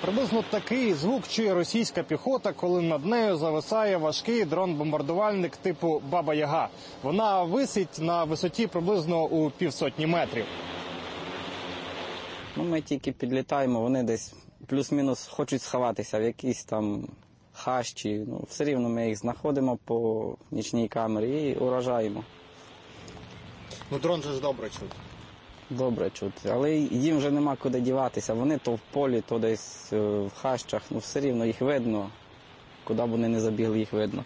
Приблизно такий звук чує російська піхота, коли над нею зависає важкий дрон-бомбардувальник типу «Баба-Яга». Вона висить на висоті приблизно у 150 метрів. Ми тільки підлітаємо, вони десь плюс-мінус хочуть сховатися в якійсь там хащі. Все рівно ми їх знаходимо по нічній камері і уражаємо. Дрон же ж добре чути. Добре чути, але їм вже нема куди діватися. Вони то в полі, то десь в хащах. Все рівно їх видно. Куди б вони не забігли, їх видно.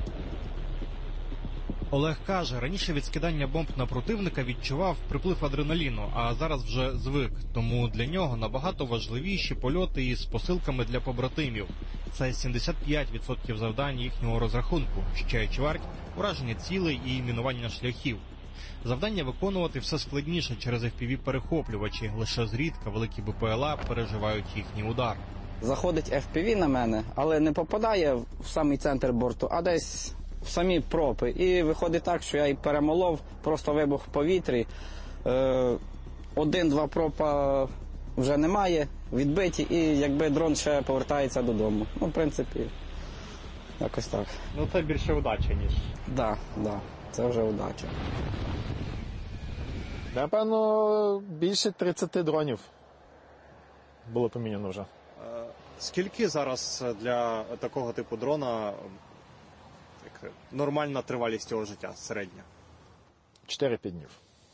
Олег каже, раніше від скидання бомб на противника відчував приплив адреналіну, а зараз вже звик. Тому для нього набагато важливіші польоти із посилками для побратимів. Це 75% завдань їхнього розрахунку, ще чверть – враження цілей і мінування шляхів. Завдання виконувати все складніше через FPV-перехоплювачі. Лише зрідка великі БПЛА переживають їхній удар. Заходить FPV на мене, але не попадає в самий центр борту, а десь в самі пропи. І виходить так, що я і перемолов, просто вибух в повітрі. Один-два пропа вже немає, відбиті, і якби дрон ще повертається додому. В принципі, якось так. Це більше удача, ніж. Так, це вже удача. Напевно, більше 30 дронів було поміняно вже. Скільки зараз для такого типу дрона нормальна тривалість його життя, середня? 4-5 днів.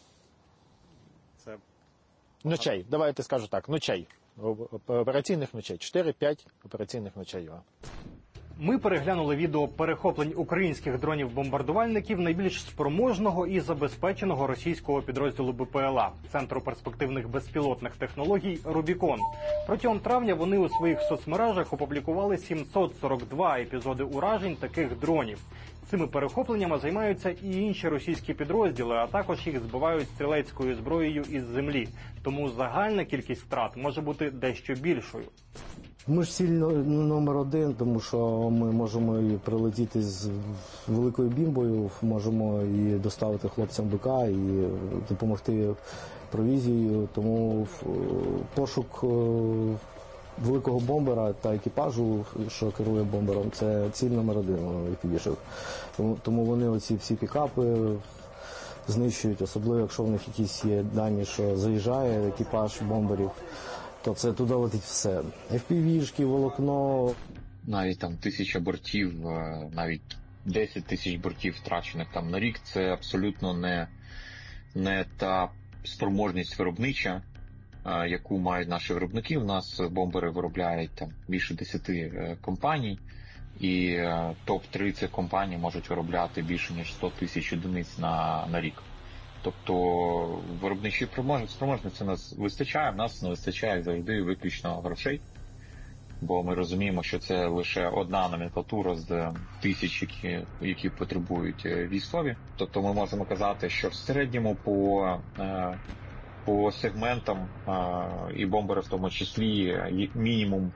Це... Ночей, давайте скажу так, ночей. Операційних ночей. 4-5 операційних ночей. Ми переглянули відео перехоплень українських дронів-бомбардувальників найбільш спроможного і забезпеченого російського підрозділу БПЛА – Центру перспективних безпілотних технологій «Рубікон». Протягом травня вони у своїх соцмережах опублікували 742 епізоди уражень таких дронів. Цими перехопленнями займаються і інші російські підрозділи, а також їх збивають стрілецькою зброєю із землі. Тому загальна кількість втрат може бути дещо більшою. Ми ж ціль номер один, тому що ми можемо і прилетіти з великою бімбою, можемо і доставити хлопцям БК, і допомогти провізією. Тому пошук великого бомбера та екіпажу, що керує бомбером, це ціль номер один FPV-шок. Тому вони оці всі пікапи знищують, особливо якщо в них якісь є дані, що заїжджає екіпаж бомберів, то це туди летить все. FPV-шки, волокно. Навіть там 1000 бортів, навіть 10 тисяч бортів втрачених там на рік, це абсолютно не та спроможність виробнича, яку мають наші виробники. У нас бомбери виробляють там більше 10 компаній, і топ-3 цих компаній можуть виробляти більше ніж 100 тисяч одиниць на рік. Тобто виробничі спроможності нас вистачає, в нас не вистачає завжди виключно грошей, бо ми розуміємо, що це лише одна номенклатура з тисяч, які потребують військові. Тобто ми можемо казати, що в середньому по сегментам і бомбери в тому числі мінімум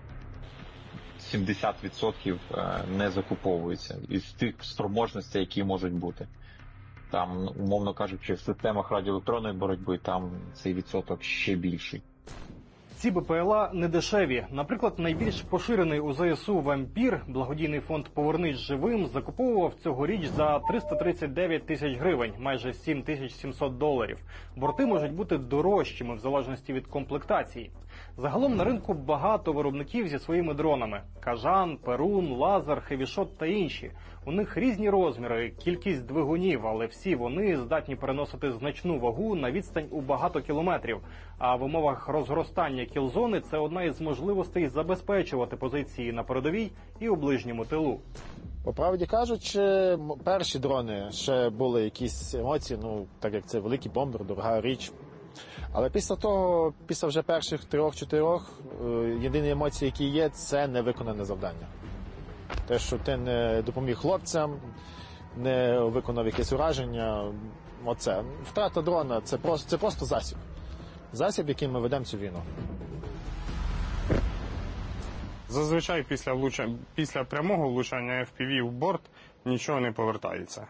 70% не закуповуються із тих спроможностей, які можуть бути. Там, умовно кажучи, в системах радіоелектронної боротьби там цей відсоток ще більший. Ці БПЛА не дешеві. Наприклад, найбільш поширений у ЗСУ «Вампір», благодійний фонд «Повернись живим», закуповував цьогоріч за 339 тисяч гривень, майже $7700. Борти можуть бути дорожчими в залежності від комплектації. Загалом на ринку багато виробників зі своїми дронами – «Кажан», «Перун», «Лазер», «Хевішот» та інші. У них різні розміри, кількість двигунів, але всі вони здатні переносити значну вагу на відстань у багато кілометрів. А в умовах розгоростання кілзони це одна із можливостей забезпечувати позиції на передовій і у ближньому тилу. По правді кажучи, перші дрони ще були якісь емоції, так як це великий бомбер, дорога річ. Але після того, після вже перших 3-4, єдині емоції, які є, це невиконане завдання. Те, що ти не допоміг хлопцям, не виконав якесь ураження, оце. Втрата дрона – це просто засіб. Засіб, яким ми ведемо цю війну. Зазвичай після прямого влучання FPV в борт нічого не повертається.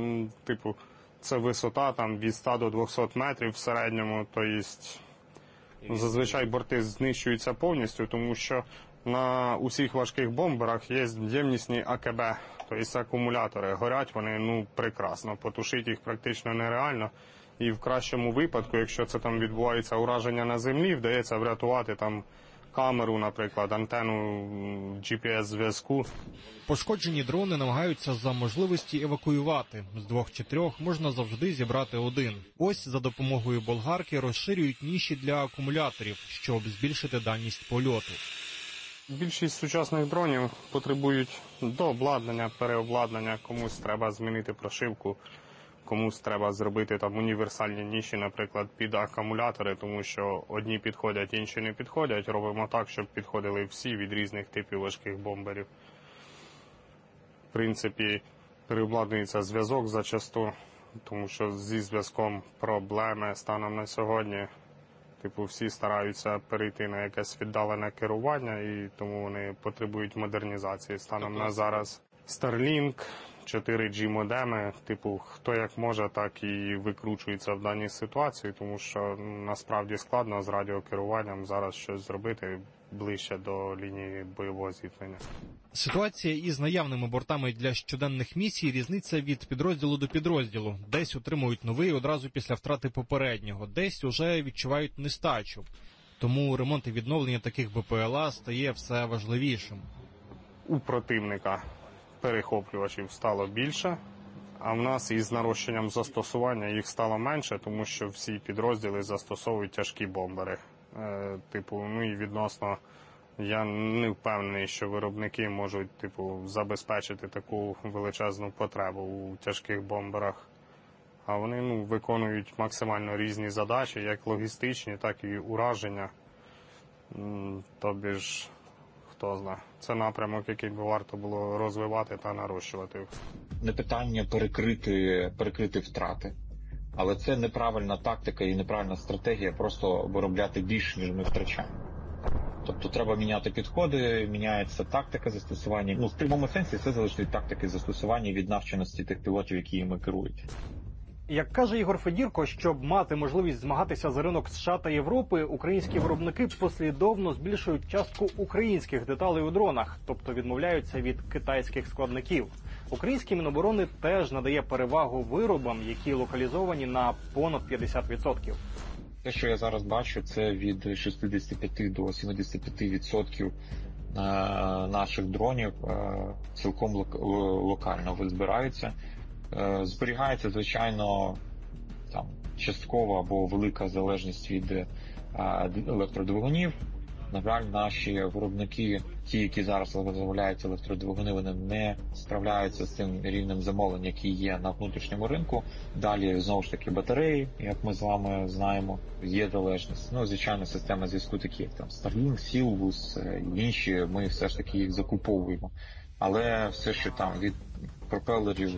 Це висота там від 100 до 200 метрів в середньому, тобто Зазвичай борти знищуються повністю, тому що на усіх важких бомберах є ємнісні АКБ, тобто акумулятори. Горять вони прекрасно, потушити їх практично нереально. І в кращому випадку, якщо це там відбувається ураження на землі, вдається врятувати там камеру, наприклад, антенну GPS-зв'язку. Пошкоджені дрони намагаються за можливості евакуювати. З 2 чи 3 можна завжди зібрати один. Ось за допомогою болгарки розширюють ніші для акумуляторів, щоб збільшити дальність польоту. Більшість сучасних дронів потребують дообладнання, переобладнання. Комусь треба змінити прошивку, комусь треба зробити там універсальні ніші, наприклад, під акумулятори, тому що одні підходять, інші не підходять. Робимо так, щоб підходили всі від різних типів важких бомберів. В принципі, переобладнується зв'язок зачасту, тому що зі зв'язком проблеми станом на сьогодні. Всі стараються перейти на якесь віддалене керування, і тому вони потребують модернізації. Станом на зараз Starlink, 4G модеми, хто як може, так і викручується в даній ситуації, тому що насправді складно з радіокеруванням зараз щось зробити ближче до лінії бойового зіткнення. Ситуація із наявними бортами для щоденних місій різниця від підрозділу до підрозділу. Десь отримують новий одразу після втрати попереднього, десь уже відчувають нестачу. Тому ремонт і відновлення таких БПЛА стає все важливішим. У противника перехоплювачів стало більше, а в нас із нарощенням застосування їх стало менше, тому що всі підрозділи застосовують тяжкі бомбери. І відносно я не впевнений, що виробники можуть забезпечити таку величезну потребу у тяжких бомберах. А вони виконують максимально різні задачі, як логістичні, так і ураження. Тобі ж, хто знає, це напрямок, який би варто було розвивати та нарощувати. Не питання перекрити втрати. Але це неправильна тактика і неправильна стратегія просто виробляти більше, ніж ми втрачаємо. Тобто треба міняти підходи, міняється тактика застосування. В прямому сенсі все залежить від тактики застосування і від навченості тих пілотів, які їми керують. Як каже Ігор Федірко, щоб мати можливість змагатися за ринок США та Європи, українські виробники послідовно збільшують частку українських деталей у дронах, тобто відмовляються від китайських складників. Українське Міноборони теж надає перевагу виробам, які локалізовані на понад 50%. Те, що я зараз бачу, це від 65 до 75% наших дронів цілком локально збираються. Зберігається, звичайно, часткова або велика залежність від електродвигунів. На жаль, наші виробники, ті, які зараз виробляють електродвигуни, вони не справляються з цим рівнем замовлень, який є на внутрішньому ринку. Далі, знову ж таки, батареї, як ми з вами знаємо, є залежність. Звичайно, система зв'язку такі, як Starlink, Silvus, інші, ми все ж таки їх закуповуємо. Але все, що від пропелерів,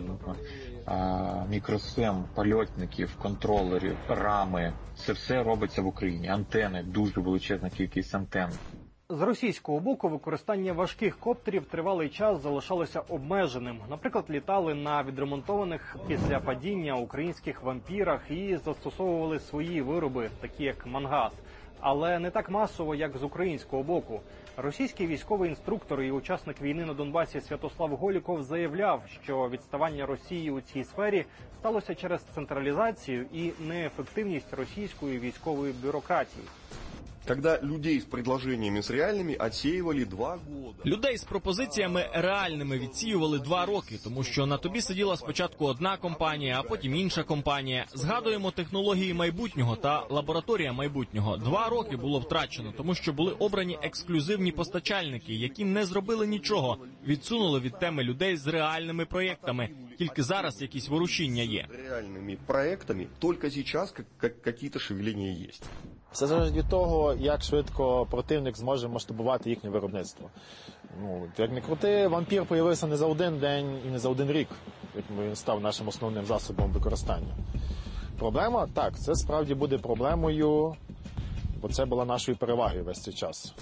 мікросхем, польотників, контролерів, рами, це все робиться в Україні. Антени, дуже величезна кількість антен. З російського боку використання важких коптерів тривалий час залишалося обмеженим. Наприклад, літали на відремонтованих після падіння українських вампірах і застосовували свої вироби, такі як Мангас. Але не так масово, як з українського боку. Російський військовий інструктор і учасник війни на Донбасі Святослав Голіков заявляв, що відставання Росії у цій сфері сталося через централізацію і неефективність російської військової бюрократії. Когда людей с предложениями с реальными отсеивали 2 года. Людей з пропозиціями реальними відсіювали 2 роки, тому що на тобі сиділа спочатку одна компанія, а потім інша компанія. Згадуємо технології майбутнього та лабораторія майбутнього. 2 роки було втрачено, тому що були обрані ексклюзивні постачальники, які не зробили нічого, відсунули від теми людей з реальними проєктами. Тільки зараз якісь ворушіння є. Реальними проєктами, тільки зараз якісь шевелення є. Все залежить від того, як швидко противник зможе масштабувати їхнє виробництво. Як не крути, вампір з'явився не за один день і не за один рік, як він став нашим основним засобом використання. Проблема? Так, це справді буде проблемою, бо це була нашою перевагою весь цей час.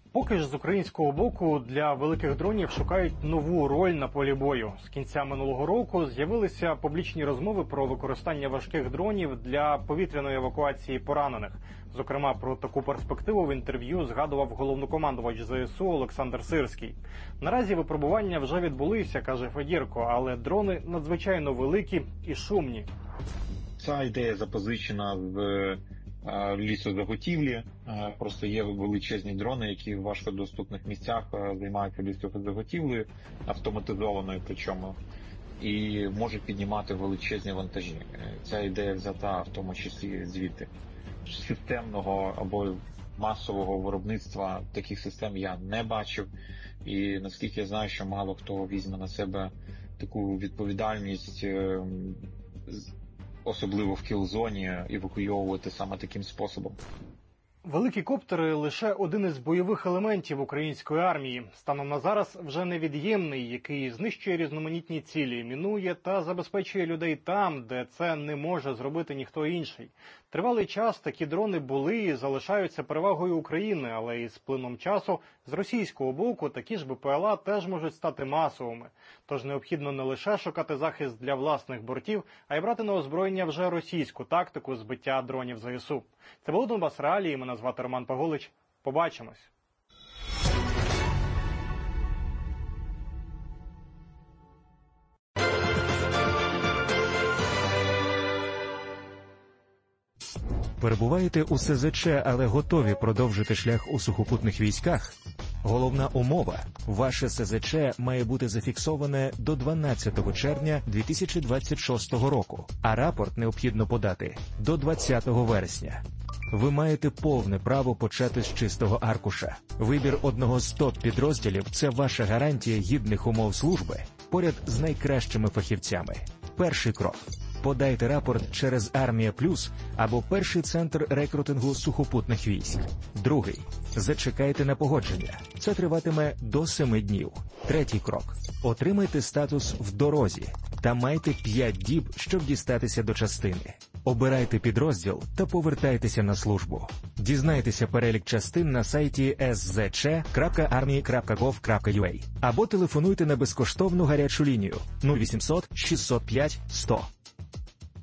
Поки ж з українського боку для великих дронів шукають нову роль на полі бою. З кінця минулого року з'явилися публічні розмови про використання важких дронів для повітряної евакуації поранених. Зокрема, про таку перспективу в інтерв'ю згадував головнокомандувач ЗСУ Олександр Сирський. Наразі випробування вже відбулися, каже Федірко, але дрони надзвичайно великі і шумні. Ця ідея запозичена в лісозаготівлі. Просто є величезні дрони, які в важкодоступних місцях займаються лісозаготівлею, автоматизованою причому, і можуть піднімати величезні вантажі. Ця ідея взята в тому числі звідти. Системного або масового виробництва таких систем я не бачив. І наскільки я знаю, що мало хто візьме на себе таку відповідальність, особливо в кіл-зоні, евакуйовувати саме таким способом. Великі коптери – лише один із бойових елементів української армії. Станом на зараз вже невід'ємний, який знищує різноманітні цілі, мінує та забезпечує людей там, де це не може зробити ніхто інший. Тривалий час такі дрони були і залишаються перевагою України, але із плином часу з російського боку такі ж БПЛА теж можуть стати масовими. Тож необхідно не лише шукати захист для власних бортів, а й брати на озброєння вже російську тактику збиття дронів ЗСУ. Це був Донбас Реалії, мене звати Роман Паголич. Побачимось. Перебуваєте у СЗЧ, але готові продовжити шлях у сухопутних військах? Головна умова – ваше СЗЧ має бути зафіксоване до 12 червня 2026 року, а рапорт необхідно подати до 20 вересня. Ви маєте повне право почати з чистого аркуша. Вибір одного з топ-підрозділів – це ваша гарантія гідних умов служби поряд з найкращими фахівцями. Перший крок – подайте рапорт через Армія Плюс або перший центр рекрутингу сухопутних військ. Другий – зачекайте на погодження. Це триватиме до 7 днів. Третій крок – отримайте статус в дорозі та майте 5 діб, щоб дістатися до частини. Обирайте підрозділ та повертайтеся на службу. Дізнайтеся перелік частин на сайті szc.army.gov.ua або телефонуйте на безкоштовну гарячу лінію 0800 605 100.